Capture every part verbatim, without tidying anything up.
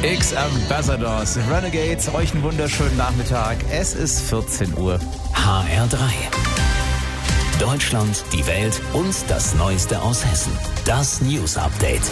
X-Ambassadors, Renegades, euch einen wunderschönen Nachmittag. Es ist vierzehn Uhr. H R drei. Deutschland, die Welt und das Neueste aus Hessen. Das News Update.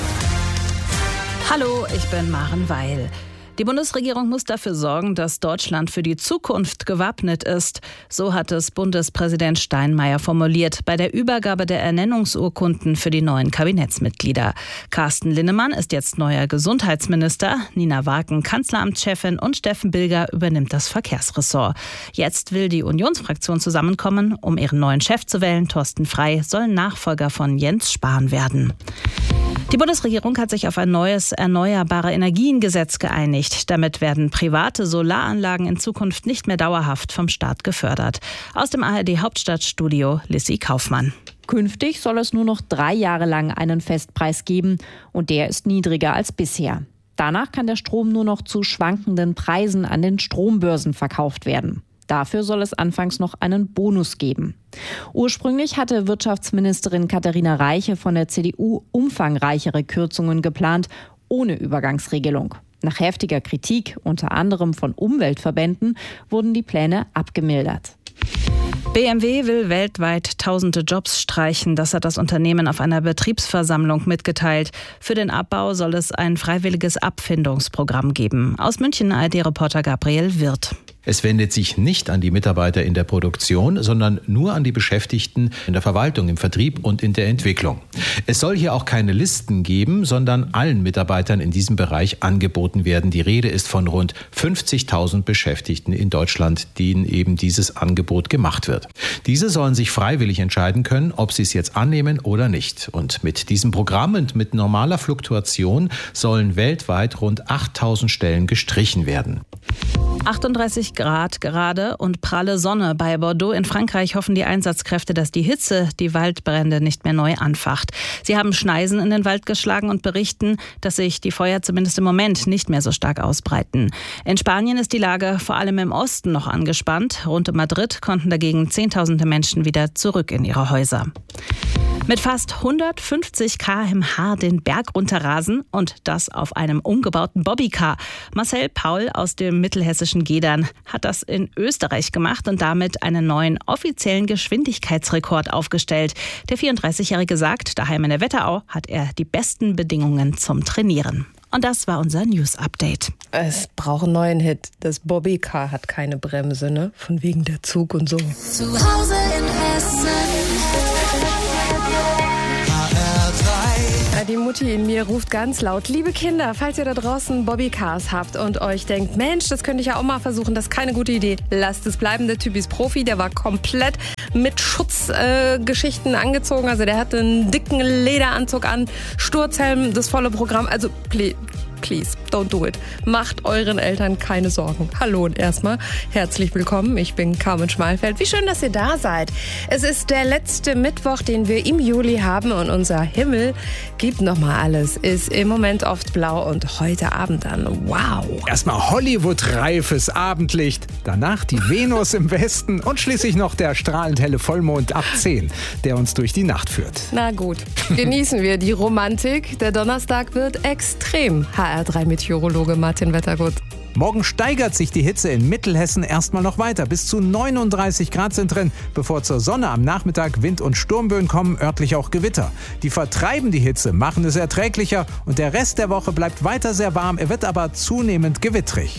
Hallo, ich bin Maren Weil. Die Bundesregierung muss dafür sorgen, dass Deutschland für die Zukunft gewappnet ist. So hat es Bundespräsident Steinmeier formuliert bei der Übergabe der Ernennungsurkunden für die neuen Kabinettsmitglieder. Carsten Linnemann ist jetzt neuer Gesundheitsminister, Nina Wagen Kanzleramtschefin und Steffen Bilger übernimmt das Verkehrsressort. Jetzt will die Unionsfraktion zusammenkommen, um ihren neuen Chef zu wählen. Thorsten Frey soll Nachfolger von Jens Spahn werden. Die Bundesregierung hat sich auf ein neues Erneuerbare-Energien-Gesetz geeinigt. Damit werden private Solaranlagen in Zukunft nicht mehr dauerhaft vom Staat gefördert. Aus dem A R D-Hauptstadtstudio Lissy Kaufmann. Künftig soll es nur noch drei Jahre lang einen Festpreis geben und der ist niedriger als bisher. Danach kann der Strom nur noch zu schwankenden Preisen an den Strombörsen verkauft werden. Dafür soll es anfangs noch einen Bonus geben. Ursprünglich hatte Wirtschaftsministerin Katharina Reiche von der C D U umfangreichere Kürzungen geplant, ohne Übergangsregelung. Nach heftiger Kritik, unter anderem von Umweltverbänden, wurden die Pläne abgemildert. B M W will weltweit tausende Jobs streichen. Das hat das Unternehmen auf einer Betriebsversammlung mitgeteilt. Für den Abbau soll es ein freiwilliges Abfindungsprogramm geben. Aus München A R D-Reporter Gabriel Wirth. Es wendet sich nicht an die Mitarbeiter in der Produktion, sondern nur an die Beschäftigten in der Verwaltung, im Vertrieb und in der Entwicklung. Es soll hier auch keine Listen geben, sondern allen Mitarbeitern in diesem Bereich angeboten werden. Die Rede ist von rund fünfzigtausend Beschäftigten in Deutschland, denen eben dieses Angebot gemacht wird. Diese sollen sich freiwillig entscheiden können, ob sie es jetzt annehmen oder nicht. Und mit diesem Programm und mit normaler Fluktuation sollen weltweit rund achttausend Stellen gestrichen werden. achtunddreißig Grad gerade und pralle Sonne. Bei Bordeaux in Frankreich hoffen die Einsatzkräfte, dass die Hitze die Waldbrände nicht mehr neu anfacht. Sie haben Schneisen in den Wald geschlagen und berichten, dass sich die Feuer zumindest im Moment nicht mehr so stark ausbreiten. In Spanien ist die Lage vor allem im Osten noch angespannt. Rund um Madrid konnten dagegen Zehntausende Menschen wieder zurück in ihre Häuser. Mit fast hundertfünfzig Kilometer pro Stunde den Berg runterrasen und das auf einem umgebauten Bobbycar. Marcel Paul aus dem mittelhessischen Gedern hat das in Österreich gemacht und damit einen neuen offiziellen Geschwindigkeitsrekord aufgestellt. Der vierunddreißigjährige sagt, daheim in der Wetterau hat er die besten Bedingungen zum Trainieren. Und das war unser News-Update. Es braucht einen neuen Hit. Das Bobbycar hat keine Bremse, ne? Von wegen der Zug und so. Zu Hause in Hessen. Die Mutti in mir ruft ganz laut: Liebe Kinder, falls ihr da draußen Bobbycars habt und euch denkt, Mensch, das könnte ich ja auch mal versuchen, das ist keine gute Idee. Lasst es bleiben, der Typ ist Profi, der war komplett mit Schutzgeschichten äh, angezogen. Also der hatte einen dicken Lederanzug an, Sturzhelm, das volle Programm. Also please, please, don't do it. Macht euren Eltern keine Sorgen. Hallo und erstmal herzlich willkommen. Ich bin Carmen Schmalfeld. Wie schön, dass ihr da seid. Es ist der letzte Mittwoch, den wir im Juli haben und unser Himmel gibt nochmal alles. Ist im Moment oft blau und heute Abend dann. Wow. Erstmal Hollywood-reifes Abendlicht, danach die Venus im Westen und schließlich noch der strahlend helle Vollmond ab zehn, der uns durch die Nacht führt. Na gut, genießen wir die Romantik. Der Donnerstag wird extrem. H R drei Meteorologe Martin Wettergut. Morgen steigert sich die Hitze in Mittelhessen erstmal noch weiter. Bis zu neununddreißig Grad sind drin, bevor zur Sonne am Nachmittag Wind- und Sturmböen kommen, örtlich auch Gewitter. Die vertreiben die Hitze, machen es erträglicher und der Rest der Woche bleibt weiter sehr warm. Er wird aber zunehmend gewittrig.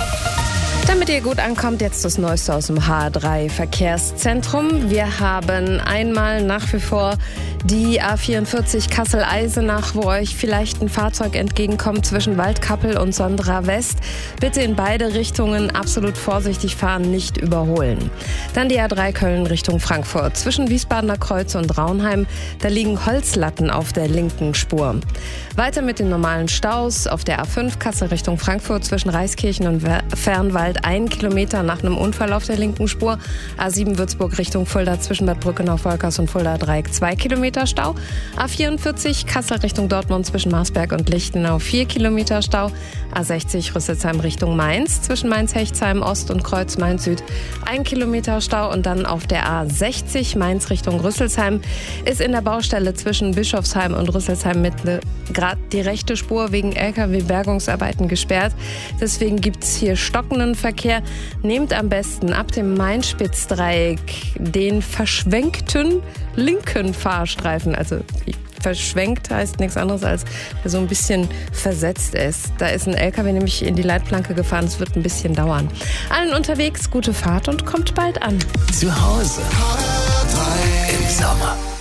Damit ihr gut ankommt, jetzt das Neueste aus dem H R drei Verkehrszentrum. Wir haben einmal nach wie vor die A vierundvierzig Kassel-Eisenach, wo euch vielleicht ein Fahrzeug entgegenkommt zwischen Waldkappel und Sondra West. Bitte in beide Richtungen absolut vorsichtig fahren, nicht überholen. Dann die A drei Köln Richtung Frankfurt. Zwischen Wiesbadener Kreuz und Raunheim, da liegen Holzlatten auf der linken Spur. Weiter mit den normalen Staus auf der A fünf Kassel Richtung Frankfurt zwischen Reiskirchen und Fernwald. Ein Kilometer nach einem Unfall auf der linken Spur. A sieben Würzburg Richtung Fulda zwischen Bad Brückenau-Volkers und Fulda-Dreieck zwei Kilometer Stau. A vierundvierzig Kassel Richtung Dortmund zwischen Marsberg und Lichtenau vier Kilometer Stau. A sechzig Rüsselsheim Richtung Mainz zwischen Mainz-Hechtsheim Ost und Kreuz Mainz Süd ein Kilometer Stau. Und dann auf der A sechzig Mainz Richtung Rüsselsheim ist in der Baustelle zwischen Bischofsheim und Rüsselsheim Mitte gerade die rechte Spur wegen L K W-Bergungsarbeiten gesperrt. Deswegen gibt es hier stockenden Verkehr. Nehmt am besten ab dem Main-Spitz-Dreieck den verschwenkten linken Fahrstreifen. Also verschwenkt heißt nichts anderes, als der so ein bisschen versetzt ist. Da ist ein L K W nämlich in die Leitplanke gefahren. Es wird ein bisschen dauern. Allen unterwegs gute Fahrt und kommt bald an. Zu Hause im Sommer.